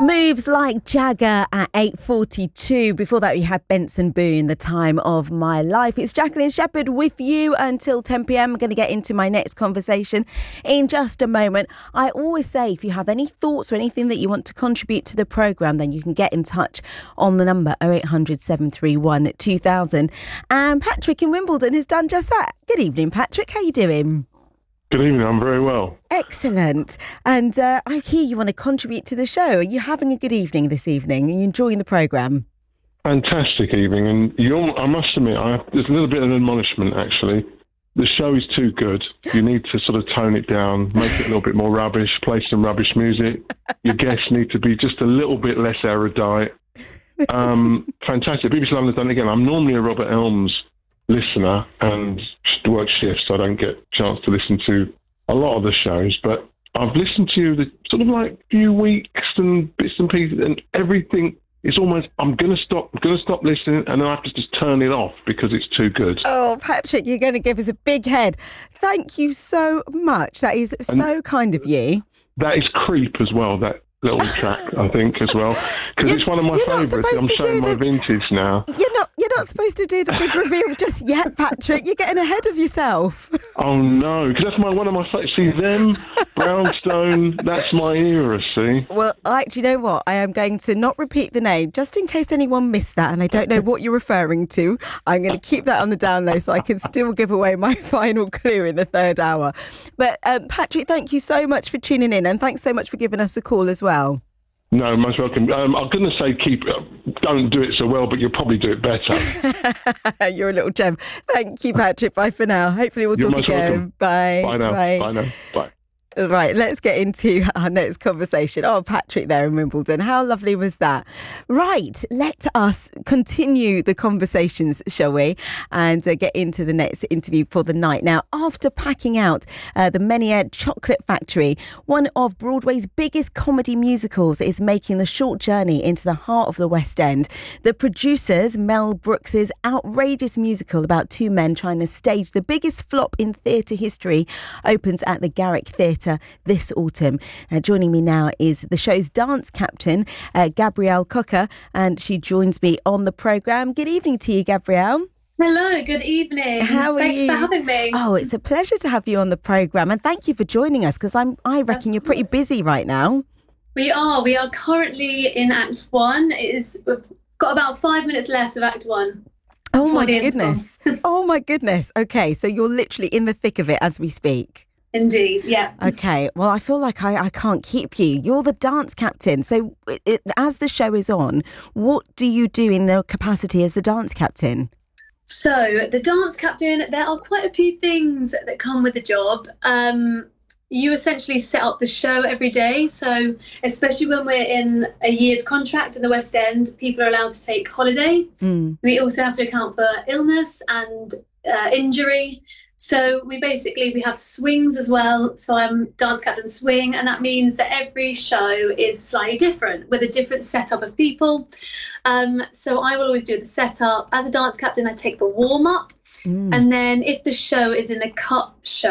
Moves like Jagger at 8:42. Before that, we had Benson Boone, The Time of My Life. It's Jacqueline Shepherd with you until 10 p.m. I'm going to get into my next conversation in just a moment. I always say if you have any thoughts or anything that you want to contribute to the programme, then you can get in touch on the number 0800 731 2000. And Patrick in Wimbledon has done just that. Good evening, Patrick. How you doing? Good evening, I'm very well. Excellent. And I hear you want to contribute to the show. Are you having a good evening this evening? Are you enjoying the programme? Fantastic evening. And I must admit, there's a little bit of an admonishment, actually. The show is too good. You need to sort of tone it down, make it a little bit more rubbish, play some rubbish music. Your guests need to be just a little bit less erudite. Fantastic. BBC London has done it again. I'm normally a Robert Elms listener and work shifts, so I don't get a chance to listen to a lot of the shows, but I've listened to you the sort of like few weeks and bits and pieces, and everything is almost I'm gonna stop listening, and then I have to just turn it off because it's too good. Oh, Patrick, you're going to give us a big head. Thank you so much. That is so kind of you. That is Creep as well, that little track, I think, as well, because it's one of my favourites. I'm showing my vintage now. You're not supposed to do the big reveal just yet, Patrick. You're getting ahead of yourself. Oh no, because that's one of my favourites. See, them, Brownstone, that's my era, see? Well, do you know what? I am going to not repeat the name, just in case anyone missed that and they don't know what you're referring to. I'm going to keep that on the down low so I can still give away my final clue in the third hour. But Patrick, thank you so much for tuning in, and thanks so much for giving us a call as well. No, most welcome. I'm going to say don't do it so well, but you'll probably do it better. You're a little gem. Thank you, Patrick. Bye for now. Hopefully we'll talk again. Welcome. Bye. Bye now. Bye. Bye now. Bye. Right, let's get into our next conversation. Oh, Patrick there in Wimbledon. How lovely was that? Right, let us continue the conversations, shall we? And get into the next interview for the night. Now, after packing out the Meniere Chocolate Factory, one of Broadway's biggest comedy musicals is making the short journey into the heart of the West End. The producers, Mel Brooks's outrageous musical about two men trying to stage the biggest flop in theatre history, opens at the Garrick Theatre this autumn. Joining me now is the show's dance captain, Gabrielle Cocker, and she joins me on the programme. Good evening to you, Gabrielle. Hello, good evening. How are you? Thanks for having me. Oh, it's a pleasure to have you on the programme, and thank you for joining us, because I reckon you're pretty busy right now. We are currently in Act 1. We've got about 5 minutes left of Act 1. Oh my goodness. Oh my goodness. Okay, so you're literally in the thick of it as we speak. Indeed, yeah. Okay, well, I feel like I can't keep you. You're the dance captain. So as the show is on, what do you do in the capacity as the dance captain? So the dance captain, there are quite a few things that come with the job. You essentially set up the show every day. So especially when we're in a year's contract in the West End, people are allowed to take holiday. We also have to account for illness and injury. So we have swings as well. So I'm dance captain swing, and that means that every show is slightly different with a different setup of people. So I will always do the setup. As a dance captain, I take the warm up. And then if the show is in a cut show,